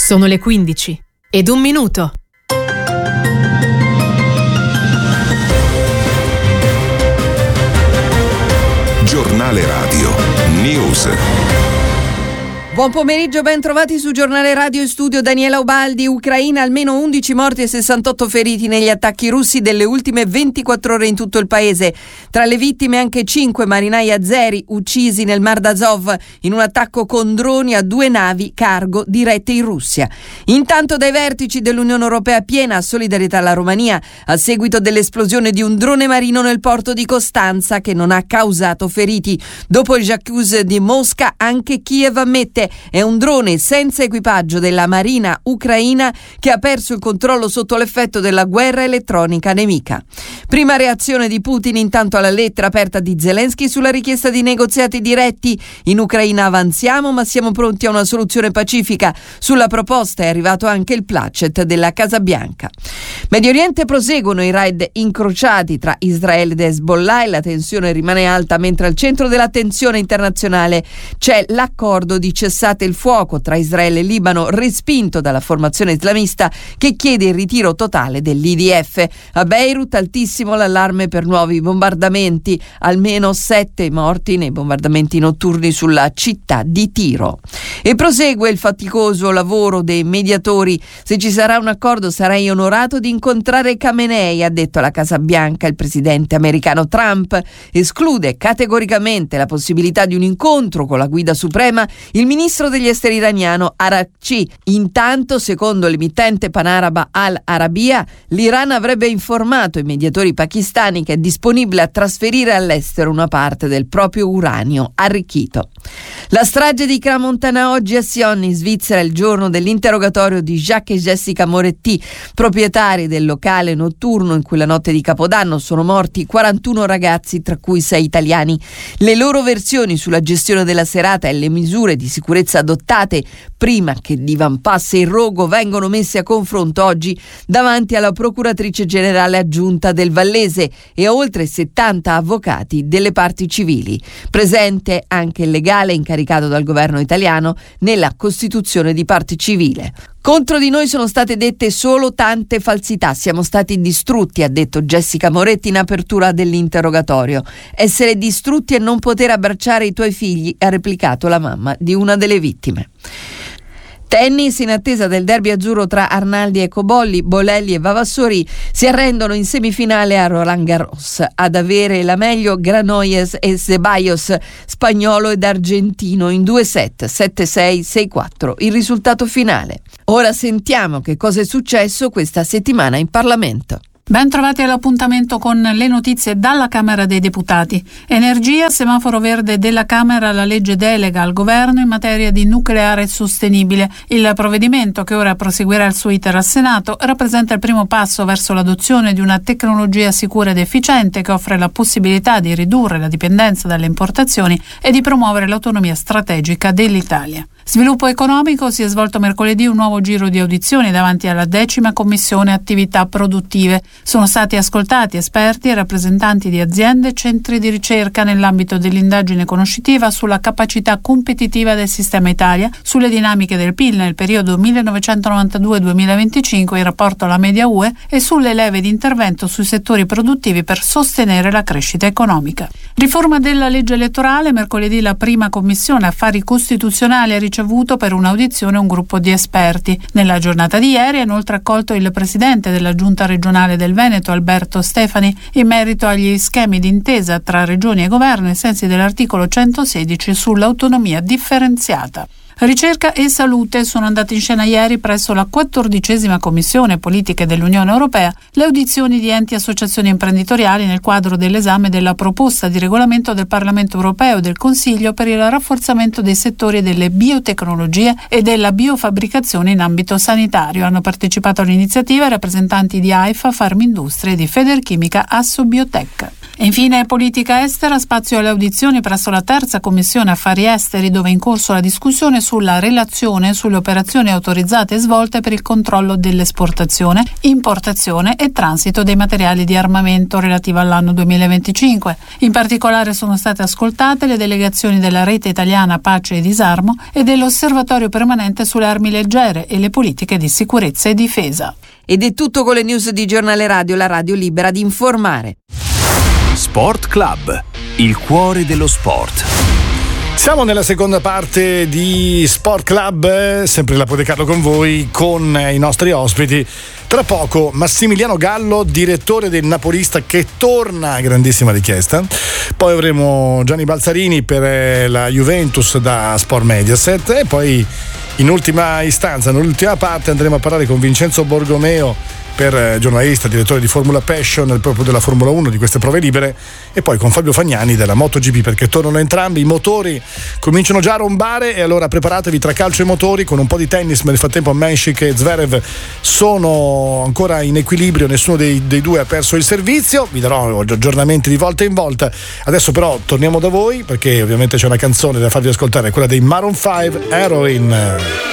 Sono le 15:01. Giornale Radio News. Buon pomeriggio, ben trovati su Giornale Radio in studio Daniela Ubaldi. Ucraina, almeno 11 morti e 68 feriti negli attacchi russi delle ultime 24 ore in tutto il paese. Tra le vittime anche 5 marinai azeri uccisi nel Mar d'Azov in un attacco con droni a 2 navi cargo dirette in Russia. Intanto dai vertici dell'Unione Europea piena solidarietà alla Romania a seguito dell'esplosione di un drone marino nel porto di Costanza che non ha causato feriti. Dopo il J'accuse di Mosca, anche Kiev ammette è un drone senza equipaggio della marina ucraina che ha perso il controllo sotto l'effetto della guerra elettronica nemica. Prima reazione di Putin intanto alla lettera aperta di Zelensky sulla richiesta di negoziati diretti. In Ucraina avanziamo ma siamo pronti a una soluzione pacifica. Sulla proposta è arrivato anche il placet della Casa Bianca. Medio Oriente proseguono i raid incrociati tra Israele ed Hezbollah e la tensione rimane alta, mentre al centro dell'attenzione internazionale c'è l'accordo di cessate il fuoco tra Israele e Libano, respinto dalla formazione islamista che chiede il ritiro totale dell'IDF. A Beirut altissimo l'allarme per nuovi bombardamenti, almeno 7 morti nei bombardamenti notturni sulla città di Tiro. E prosegue il faticoso lavoro dei mediatori. Se ci sarà un accordo sarei onorato di incontrare Khamenei, ha detto alla Casa Bianca il presidente americano. Trump esclude categoricamente la possibilità di un incontro con la guida suprema, il ministro degli esteri iraniano Araghchi. Intanto, secondo l'emittente panaraba Al Arabiya, l'Iran avrebbe informato i mediatori pakistani che è disponibile a trasferire all'estero una parte del proprio uranio arricchito. La strage di Crans-Montana oggi a Sion, in Svizzera, il giorno dell'interrogatorio di Jacques e Jessica Moretti, proprietari del locale notturno in cui la notte di Capodanno sono morti 41 ragazzi, tra cui 6 italiani. Le loro versioni sulla gestione della serata e le misure di sicurezza adottate prima che divampasse il rogo vengono messe a confronto oggi davanti alla procuratrice generale aggiunta del Vallese e a oltre 70 avvocati delle parti civili. Presente anche il legale incaricato dal governo italiano nella costituzione di parte civile. Contro di noi sono state dette solo tante falsità, siamo stati distrutti, ha detto Jessica Moretti in apertura dell'interrogatorio. Essere distrutti e non poter abbracciare i tuoi figli, ha replicato la mamma di una delle vittime. Tennis, in attesa del derby azzurro tra Arnaldi e Cobolli, Bolelli e Vavassori si arrendono in semifinale a Roland Garros. Ad avere la meglio Granollers e Ceballos, spagnolo ed argentino, in 2 set, 7-6, 6-4, il risultato finale. Ora sentiamo che cosa è successo questa settimana in Parlamento. Ben trovati all'appuntamento con le notizie dalla Camera dei Deputati. Energia, semaforo verde della Camera, la legge delega al governo in materia di nucleare sostenibile. Il provvedimento, che ora proseguirà il suo iter al Senato, rappresenta il primo passo verso l'adozione di una tecnologia sicura ed efficiente che offre la possibilità di ridurre la dipendenza dalle importazioni e di promuovere l'autonomia strategica dell'Italia. Sviluppo economico, si è svolto mercoledì un nuovo giro di audizioni davanti alla 10ª Commissione Attività Produttive. Sono stati ascoltati esperti e rappresentanti di aziende e centri di ricerca nell'ambito dell'indagine conoscitiva sulla capacità competitiva del sistema Italia, sulle dinamiche del PIL nel periodo 1992-2025 in rapporto alla media UE e sulle leve di intervento sui settori produttivi per sostenere la crescita economica. Riforma della legge elettorale, mercoledì la prima Commissione Affari Costituzionali ha ricevuto per un'audizione un gruppo di esperti. Nella giornata di ieri ha inoltre accolto il presidente della Giunta regionale del Veneto, Alberto Stefani, in merito agli schemi d'intesa tra regioni e governo ai sensi dell'articolo 116 sull'autonomia differenziata. Ricerca e salute sono andate in scena ieri presso la 14ª Commissione Politiche dell'Unione Europea le audizioni di enti e associazioni imprenditoriali nel quadro dell'esame della proposta di regolamento del Parlamento Europeo e del Consiglio per il rafforzamento dei settori delle biotecnologie e della biofabbricazione in ambito sanitario. Hanno partecipato all'iniziativa rappresentanti di AIFA, Farmindustria e di Federchimica Assobiotech. E infine politica estera, spazio alle audizioni presso la terza commissione affari esteri, dove è in corso la discussione sulla relazione sulle operazioni autorizzate e svolte per il controllo dell'esportazione, importazione e transito dei materiali di armamento relativa all'anno 2025. In particolare sono state ascoltate le delegazioni della Rete Italiana Pace e Disarmo e dell'Osservatorio Permanente sulle Armi Leggere e le politiche di sicurezza e difesa. Ed è tutto con le news di Giornale Radio, la radio libera di informare. Sport Club, il cuore dello sport. Siamo nella seconda parte di Sport Club, sempre la Carlo con voi, con i nostri ospiti. Tra poco Massimiliano Gallo, direttore del Napolista, che torna a grandissima richiesta. Poi avremo Gianni Balzarini per la Juventus da Sport Mediaset e poi in ultima istanza, nell'ultima parte, andremo a parlare con Vincenzo Borgomeo, per giornalista, direttore di Formula Passion, proprio della Formula 1, di queste prove libere, e poi con Fabio Fagnani della MotoGP, perché tornano entrambi, i motori cominciano già a rombare e allora preparatevi tra calcio e motori con un po' di tennis, ma nel frattempo Menchik e Zverev sono ancora in equilibrio, nessuno dei due ha perso il servizio, vi darò aggiornamenti di volta in volta. Adesso però torniamo da voi, perché ovviamente c'è una canzone da farvi ascoltare, quella dei Maroon 5, Heroin.